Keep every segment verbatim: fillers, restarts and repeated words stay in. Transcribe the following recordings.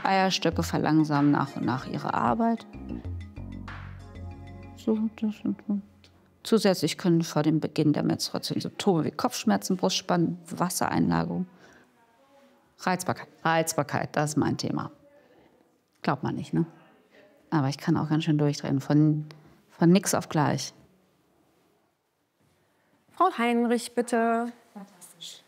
Eierstöcke verlangsamen nach und nach ihre Arbeit. So, das und so. Zusätzlich können vor dem Beginn der Menstruation Symptome wie Kopfschmerzen, Brustspannen, Wassereinlagerung, Reizbarkeit. Reizbarkeit, das ist mein Thema. Glaubt man nicht, ne? Aber ich kann auch ganz schön durchdrehen, von, von nix auf gleich. Frau Heinrich, bitte. Fantastisch.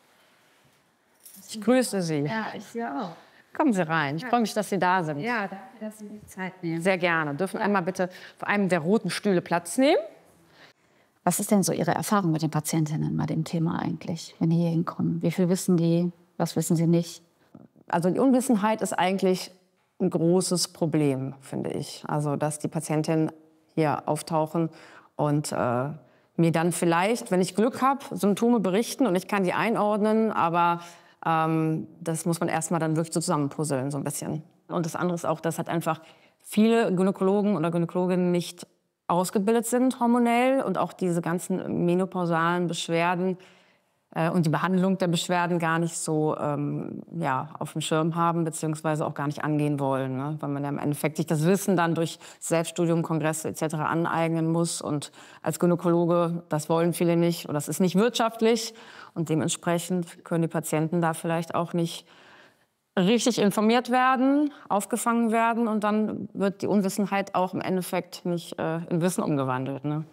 Ich grüße Sie. Ja, ich Sie auch. Kommen Sie rein. Ich freue mich, dass Sie da sind. Ja, danke, dass Sie die Zeit nehmen. Sehr gerne. Dürfen einmal bitte auf einem der roten Stühle Platz nehmen. Was ist denn so Ihre Erfahrung mit den Patientinnen bei dem Thema eigentlich, wenn die hier hinkommen? Wie viel wissen die, was wissen sie nicht? Also die Unwissenheit ist eigentlich ein großes Problem, finde ich. Also dass die Patientinnen hier auftauchen und äh, mir dann vielleicht, wenn ich Glück habe, Symptome berichten und ich kann die einordnen, aber ähm, das muss man erstmal dann wirklich so zusammenpuzzeln, so ein bisschen. Und das andere ist auch, dass halt einfach viele Gynäkologen oder Gynäkologinnen nicht ausgebildet sind hormonell und auch diese ganzen menopausalen Beschwerden äh, und die Behandlung der Beschwerden gar nicht so ähm, ja, auf dem Schirm haben beziehungsweise auch gar nicht angehen wollen, ne? Weil man ja im Endeffekt sich das Wissen dann durch Selbststudium, Kongresse et cetera aneignen muss und als Gynäkologe, das wollen viele nicht oder das ist nicht wirtschaftlich und dementsprechend können die Patienten da vielleicht auch nicht richtig informiert werden, aufgefangen werden und dann wird die Unwissenheit auch im Endeffekt nicht äh, in Wissen umgewandelt. Ne?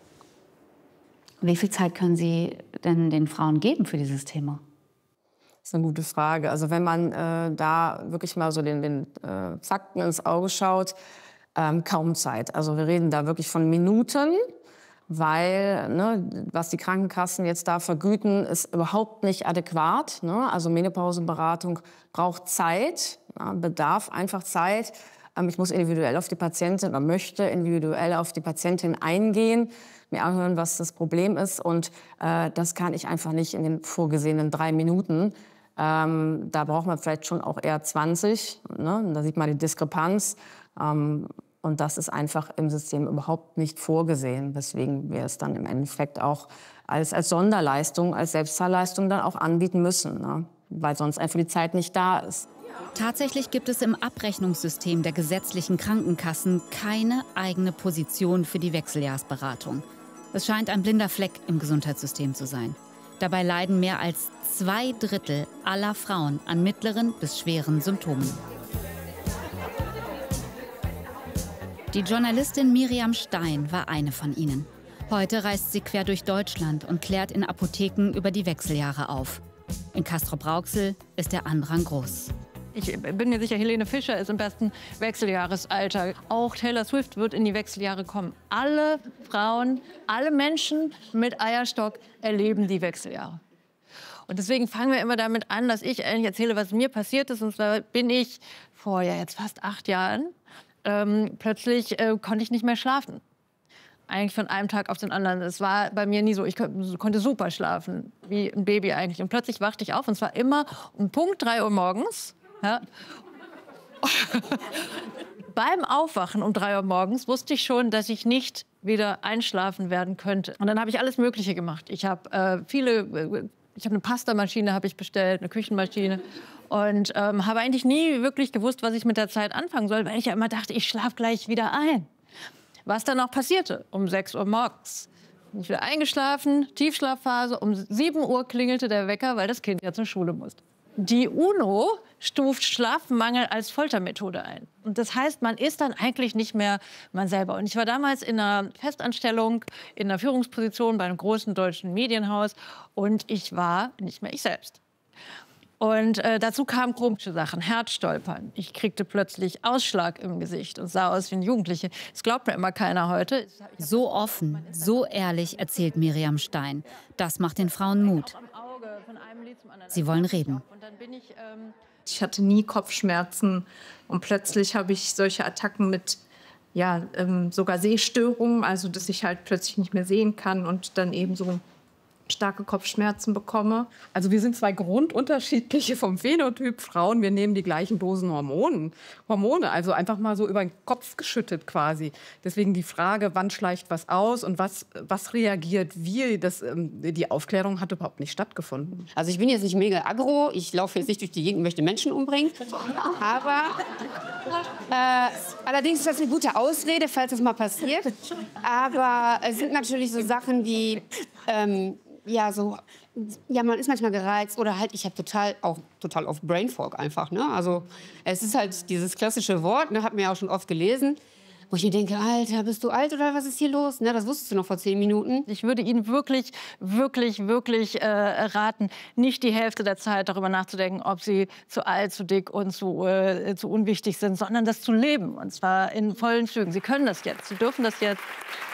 Wie viel Zeit können Sie denn den Frauen geben für dieses Thema? Das ist eine gute Frage. Also wenn man äh, da wirklich mal so den, den äh, Fakten ins Auge schaut, ähm, kaum Zeit. Also wir reden da wirklich von Minuten, weil ne, was die Krankenkassen jetzt da vergüten, ist überhaupt nicht adäquat. Ne? Also Menopauseberatung braucht Zeit, ja, bedarf einfach Zeit. Ähm, ich muss individuell auf die Patientin oder möchte individuell auf die Patientin eingehen, mir anhören, was das Problem ist. Und äh, das kann ich einfach nicht in den vorgesehenen drei Minuten. Ähm, da braucht man vielleicht schon auch eher zwanzig. Ne? Da sieht man die Diskrepanz. Ähm, Und das ist einfach im System überhaupt nicht vorgesehen, weswegen wir es dann im Endeffekt auch als, als Sonderleistung, als Selbstzahlleistung dann auch anbieten müssen, ne? Weil sonst einfach die Zeit nicht da ist. Tatsächlich gibt es im Abrechnungssystem der gesetzlichen Krankenkassen keine eigene Position für die Wechseljahrsberatung. Es scheint ein blinder Fleck im Gesundheitssystem zu sein. Dabei leiden mehr als zwei Drittel aller Frauen an mittleren bis schweren Symptomen. Die Journalistin Miriam Stein war eine von ihnen. Heute reist sie quer durch Deutschland und klärt in Apotheken über die Wechseljahre auf. In Castrop-Rauxel ist der Andrang groß. Ich bin mir sicher, Helene Fischer ist im besten Wechseljahresalter. Auch Taylor Swift wird in die Wechseljahre kommen. Alle Frauen, alle Menschen mit Eierstock erleben die Wechseljahre. Und deswegen fangen wir immer damit an, dass ich eigentlich erzähle, was mir passiert ist. Und zwar bin ich vor ja, jetzt fast acht Jahren Ähm, plötzlich äh, konnte ich nicht mehr schlafen. Eigentlich von einem Tag auf den anderen. Es war bei mir nie so. Ich konnte, konnte super schlafen, wie ein Baby eigentlich. Und plötzlich wachte ich auf, und zwar immer um Punkt drei Uhr morgens. Ja. Beim Aufwachen um drei Uhr morgens wusste ich schon, dass ich nicht wieder einschlafen werden könnte. Und dann habe ich alles Mögliche gemacht. Ich habe äh, viele... Äh, Ich habe eine Pastamaschine habe ich bestellt, eine Küchenmaschine und ähm, habe eigentlich nie wirklich gewusst, was ich mit der Zeit anfangen soll, weil ich ja immer dachte, ich schlafe gleich wieder ein. Was dann auch passierte, um sechs Uhr morgens. Bin ich wieder eingeschlafen, Tiefschlafphase, um sieben Uhr klingelte der Wecker, weil das Kind ja zur Schule musste. Die UNO stuft Schlafmangel als Foltermethode ein. Und das heißt, man ist dann eigentlich nicht mehr man selber. Und ich war damals in einer Festanstellung, in einer Führungsposition bei einem großen deutschen Medienhaus. Und ich war nicht mehr ich selbst. Und äh, dazu kamen komische Sachen, Herzstolpern. Ich kriegte plötzlich Ausschlag im Gesicht und sah aus wie eine Jugendliche. Das glaubt mir immer keiner heute. So offen, so ehrlich erzählt Miriam Stein. Das macht den Frauen Mut. Sie wollen reden. Ich hatte nie Kopfschmerzen und plötzlich habe ich solche Attacken mit ja, ähm, sogar Sehstörungen, also dass ich halt plötzlich nicht mehr sehen kann und dann eben so starke Kopfschmerzen bekomme. Also wir sind zwei grundunterschiedliche vom Phänotyp Frauen. Wir nehmen die gleichen Dosen Hormonen, Hormone, also einfach mal so über den Kopf geschüttet quasi. Deswegen die Frage, wann schleicht was aus und was, was reagiert wie, das, ähm, die Aufklärung hat überhaupt nicht stattgefunden. Also ich bin jetzt nicht mega aggro, ich laufe jetzt nicht durch die Gegend und möchte Menschen umbringen. Aber äh, allerdings ist das eine gute Ausrede, falls das mal passiert. Aber es sind natürlich so Sachen wie... Ähm, ja, so, ja, man ist manchmal gereizt oder halt, ich habe total, auch total auf Brain Fog einfach, ne? Also es ist halt dieses klassische Wort, ne, hat mir ja auch schon oft gelesen, wo ich mir denke, Alter, bist du alt oder was ist hier los? Ne, das wusstest du noch vor zehn Minuten. Ich würde Ihnen wirklich, wirklich, wirklich äh, raten, nicht die Hälfte der Zeit darüber nachzudenken, ob Sie zu alt, zu dick und zu, äh, zu unwichtig sind, sondern das zu leben, und zwar in vollen Zügen. Sie können das jetzt, Sie dürfen das jetzt.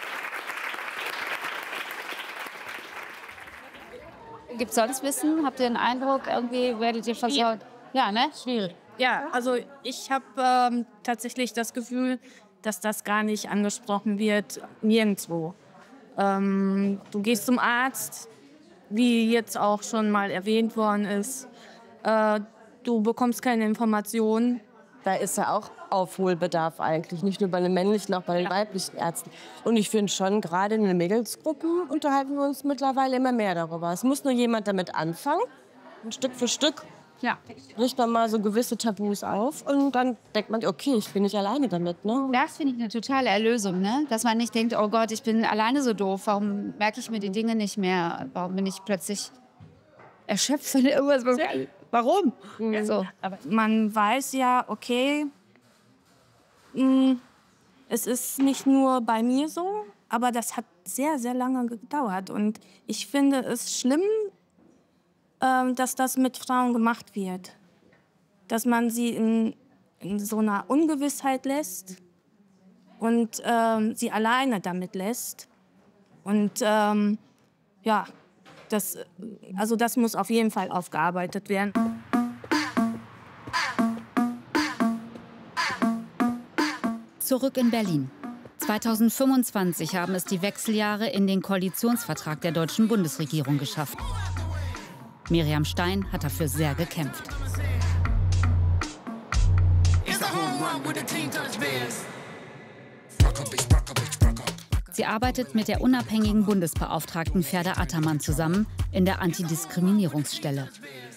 Gibt es sonst Wissen? Habt ihr den Eindruck, irgendwie werdet ihr versorgt? Ja, ne? Schwierig. Ja, also ich habe ähm, tatsächlich das Gefühl, dass das gar nicht angesprochen wird, nirgendwo. Ähm, du gehst zum Arzt, wie jetzt auch schon mal erwähnt worden ist. Äh, du bekommst keine Informationen. Da ist ja auch Aufholbedarf eigentlich, nicht nur bei den männlichen, auch bei den weiblichen Ärzten. Und ich finde schon, gerade in den Mädelsgruppen unterhalten wir uns mittlerweile immer mehr darüber. Es muss nur jemand damit anfangen, und Stück für Stück Ja. bricht man mal so gewisse Tabus auf und dann denkt man, okay, ich bin nicht alleine damit. Ne? Das finde ich eine totale Erlösung, ne? Dass man nicht denkt, oh Gott, ich bin alleine so doof, warum merke ich mir die Dinge nicht mehr? Warum bin ich plötzlich erschöpft von irgendwas? Was, warum? Mhm. So. Aber man weiß ja, okay, mh, es ist nicht nur bei mir so, aber das hat sehr, sehr lange gedauert. Und ich finde es schlimm, ähm, dass das mit Frauen gemacht wird. Dass man sie in, in so einer Ungewissheit lässt und ähm, sie alleine damit lässt. Und ähm, ja, das, also das muss auf jeden Fall aufgearbeitet werden. Zurück in Berlin. zweitausendfünfundzwanzig haben es die Wechseljahre in den Koalitionsvertrag der deutschen Bundesregierung geschafft. Miriam Stein hat dafür sehr gekämpft. Sie arbeitet mit der unabhängigen Bundesbeauftragten Ferda Attermann zusammen in der Antidiskriminierungsstelle.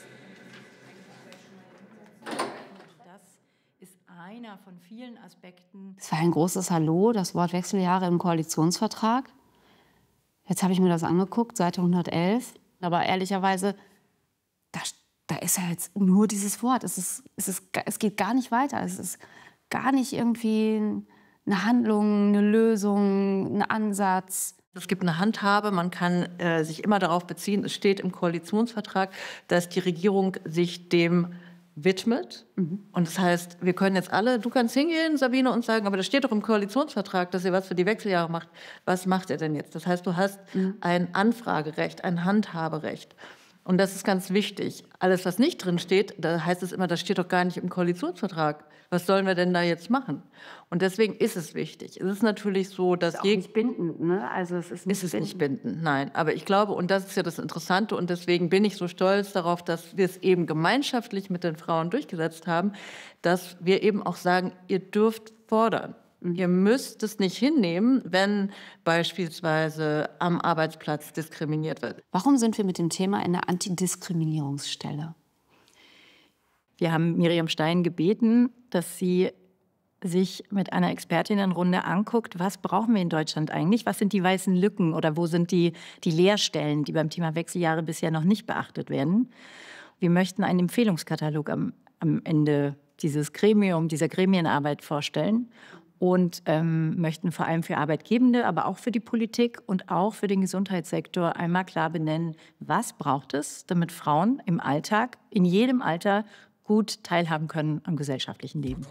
Das ist einer von vielen Aspekten. Es war ein großes Hallo, das Wort Wechseljahre im Koalitionsvertrag. Jetzt habe ich mir das angeguckt, Seite hundertelf. Aber ehrlicherweise, da, da ist ja jetzt nur dieses Wort. Es, ist, es, ist, es geht gar nicht weiter. Es ist gar nicht irgendwie eine Handlung, eine Lösung, ein Ansatz. Es gibt eine Handhabe, man kann äh, sich immer darauf beziehen, es steht im Koalitionsvertrag, dass die Regierung sich dem widmet. Mhm. Und das heißt, wir können jetzt alle, du kannst hingehen, Sabine, und sagen, aber das steht doch im Koalitionsvertrag, dass ihr was für die Wechseljahre macht. Was macht ihr denn jetzt? Das heißt, du hast mhm. ein Anfragerecht, ein Handhaberecht. Und das ist ganz wichtig. Alles, was nicht drin steht, da heißt es immer, das steht doch gar nicht im Koalitionsvertrag. Was sollen wir denn da jetzt machen? Und deswegen ist es wichtig. Es ist natürlich so, dass... Es ist auch nicht bindend, ne? Also es ist nicht ist es bindend. nicht bindend, nein. Aber ich glaube, und das ist ja das Interessante, und deswegen bin ich so stolz darauf, dass wir es eben gemeinschaftlich mit den Frauen durchgesetzt haben, dass wir eben auch sagen, ihr dürft fordern. Ihr müsst es nicht hinnehmen, wenn beispielsweise am Arbeitsplatz diskriminiert wird. Warum sind wir mit dem Thema in der Antidiskriminierungsstelle? Wir haben Miriam Stein gebeten, dass sie sich mit einer Expertinnenrunde anguckt, was brauchen wir in Deutschland eigentlich? Was sind die weißen Lücken oder wo sind die, die Leerstellen, die beim Thema Wechseljahre bisher noch nicht beachtet werden? Wir möchten einen Empfehlungskatalog am, am Ende dieses Gremium, dieser Gremienarbeit vorstellen. Und ähm, möchten vor allem für Arbeitgebende, aber auch für die Politik und auch für den Gesundheitssektor einmal klar benennen, was braucht es, damit Frauen im Alltag, in jedem Alter, gut teilhaben können am gesellschaftlichen Leben.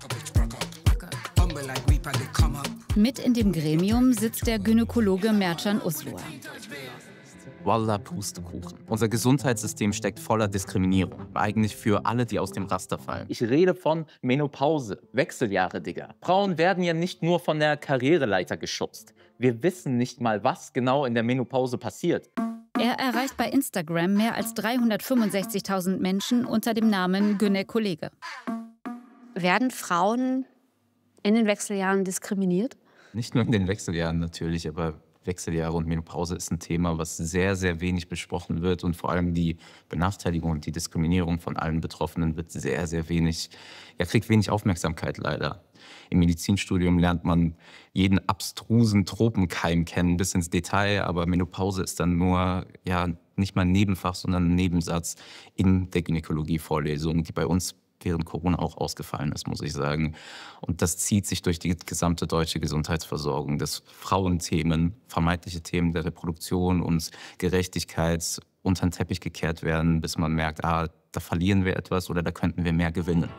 Mit in dem Gremium sitzt der Gynäkologe Mercan Usluer. Wallah, Pustekuchen. Unser Gesundheitssystem steckt voller Diskriminierung. Eigentlich für alle, die aus dem Raster fallen. Ich rede von Menopause, Wechseljahre, Digga. Frauen werden ja nicht nur von der Karriereleiter geschubst. Wir wissen nicht mal, was genau in der Menopause passiert. Er erreicht bei Instagram mehr als dreihundertfünfundsechzigtausend Menschen unter dem Namen Gynäkollege. Werden Frauen in den Wechseljahren diskriminiert? Nicht nur in den Wechseljahren natürlich, aber Wechseljahre und Menopause ist ein Thema, was sehr, sehr wenig besprochen wird. Und vor allem die Benachteiligung und die Diskriminierung von allen Betroffenen wird sehr, sehr wenig, ja, kriegt wenig Aufmerksamkeit leider. Im Medizinstudium lernt man jeden abstrusen Tropenkeim kennen, bis ins Detail. Aber Menopause ist dann nur, ja, nicht mal ein Nebenfach, sondern ein Nebensatz in der Gynäkologie-Vorlesung, die bei uns während Corona auch ausgefallen ist, muss ich sagen. Und das zieht sich durch die gesamte deutsche Gesundheitsversorgung, dass Frauenthemen, vermeintliche Themen der Reproduktion und Gerechtigkeit unter den Teppich gekehrt werden, bis man merkt, ah, da verlieren wir etwas oder da könnten wir mehr gewinnen.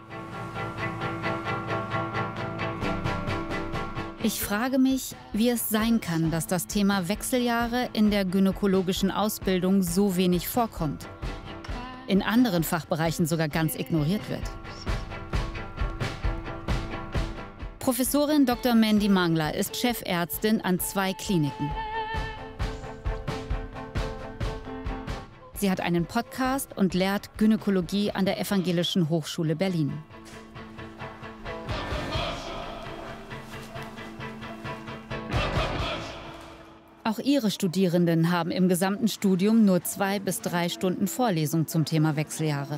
Ich frage mich, wie es sein kann, dass das Thema Wechseljahre in der gynäkologischen Ausbildung so wenig vorkommt. In anderen Fachbereichen sogar ganz ignoriert wird. Professorin Doktor Mandy Mangler ist Chefärztin an zwei Kliniken. Sie hat einen Podcast und lehrt Gynäkologie an der Evangelischen Hochschule Berlin. Auch ihre Studierenden haben im gesamten Studium nur zwei bis drei Stunden Vorlesung zum Thema Wechseljahre.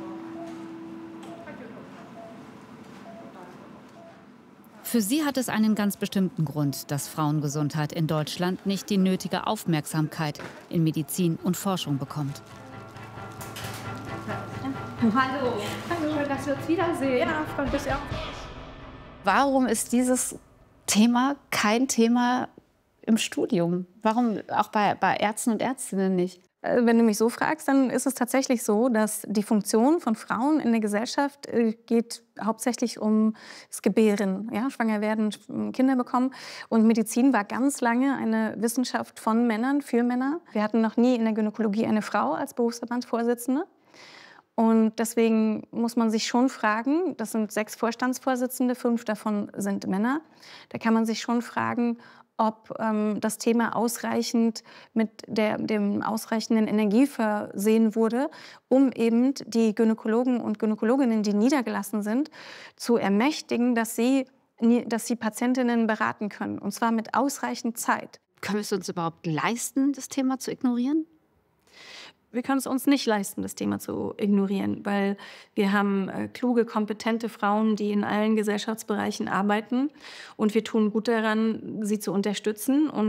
Für sie hat es einen ganz bestimmten Grund, dass Frauengesundheit in Deutschland nicht die nötige Aufmerksamkeit in Medizin und Forschung bekommt. Hallo. Hallo, dass wir uns wiedersehen. Ja, freut mich auch. Warum ist dieses Thema kein Thema im Studium? Warum auch bei, bei Ärzten und Ärztinnen nicht? Wenn du mich so fragst, dann ist es tatsächlich so, dass die Funktion von Frauen in der Gesellschaft äh, geht hauptsächlich um das Gebären, ja, schwanger werden, Kinder bekommen. Und Medizin war ganz lange eine Wissenschaft von Männern, für Männer. Wir hatten noch nie in der Gynäkologie eine Frau als Berufsverbandsvorsitzende. Und deswegen muss man sich schon fragen, das sind sechs Vorstandsvorsitzende, fünf davon sind Männer. Da kann man sich schon fragen, ob ähm, das Thema ausreichend mit der, dem ausreichenden Energie versehen wurde, um eben die Gynäkologen und Gynäkologinnen, die niedergelassen sind, zu ermächtigen, dass sie, dass sie Patientinnen beraten können, und zwar mit ausreichend Zeit. Können wir es uns überhaupt leisten, das Thema zu ignorieren? Wir können es uns nicht leisten, das Thema zu ignorieren, weil wir haben äh, kluge, kompetente Frauen, die in allen Gesellschaftsbereichen arbeiten. Und wir tun gut daran, sie zu unterstützen. Und